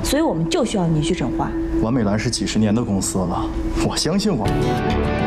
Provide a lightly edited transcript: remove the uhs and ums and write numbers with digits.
所以我们就需要你去整化。 完美蓝是几10年的公司了，我相信我。